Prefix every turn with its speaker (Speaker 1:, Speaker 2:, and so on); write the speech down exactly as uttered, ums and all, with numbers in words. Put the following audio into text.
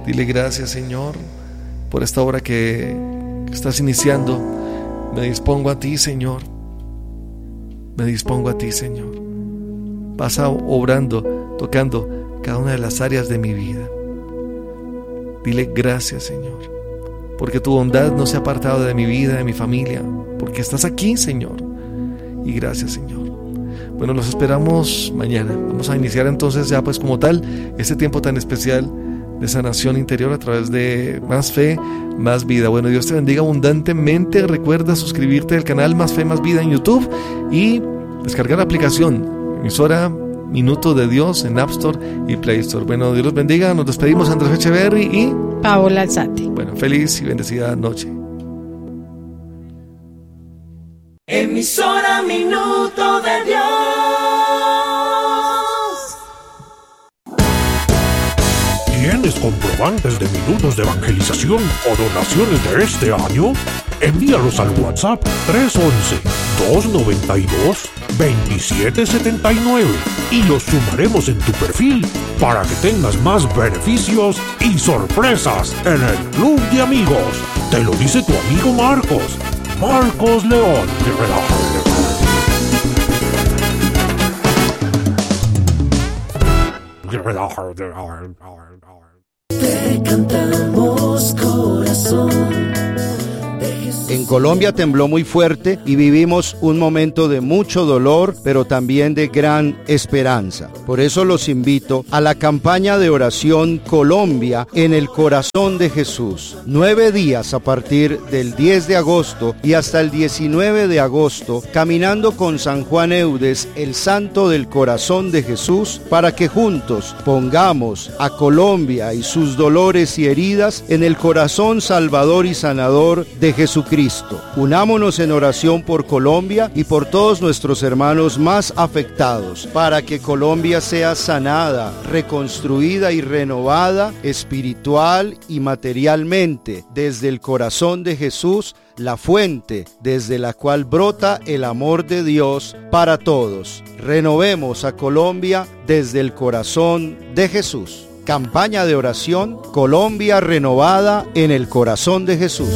Speaker 1: Dile gracias, Señor, por esta obra que estás iniciando. Me dispongo a ti, Señor. Me dispongo a ti, Señor. Pasa obrando, tocando cada una de las áreas de mi vida. Dile gracias, Señor, porque tu bondad no se ha apartado de mi vida, de mi familia, porque estás aquí, Señor. Y gracias, Señor. Bueno, los esperamos mañana. Vamos a iniciar entonces ya pues como tal este tiempo tan especial de sanación interior a través de Más Fe, Más Vida. Bueno, Dios te bendiga abundantemente. Recuerda suscribirte al canal Más Fe, Más Vida en YouTube y descargar la aplicación emisora Minuto de Dios en App Store y Play Store. Bueno, Dios los bendiga. Nos despedimos, Andrés Echeverry y
Speaker 2: Paola Alzate.
Speaker 1: Bueno, feliz y bendecida noche.
Speaker 3: Emisora Minuto de Dios.
Speaker 4: ¿Tienes comprobantes de minutos de evangelización o donaciones de este año? Envíalos al WhatsApp tres once, dos noventa y dos, veintisiete setenta y nueve y los sumaremos en tu perfil para que tengas más beneficios y sorpresas en el Club de Amigos. Te lo dice tu amigo Marcos. Marcos León.
Speaker 3: Te cantamos, corazón.
Speaker 5: En Colombia tembló muy fuerte y vivimos un momento de mucho dolor, pero también de gran esperanza. Por eso los invito a la campaña de oración Colombia en el corazón de Jesús. Nueve días a partir del diez de agosto y hasta el diecinueve de agosto, caminando con San Juan Eudes, el santo del corazón de Jesús, para que juntos pongamos a Colombia y sus dolores y heridas en el corazón salvador y sanador de Jesucristo. Unámonos en oración por Colombia y por todos nuestros hermanos más afectados, para que Colombia sea sanada, reconstruida y renovada espiritual y materialmente desde el corazón de Jesús, la fuente desde la cual brota el amor de Dios para todos. Renovemos a Colombia desde el corazón de Jesús. Campaña de oración Colombia renovada en el corazón de Jesús.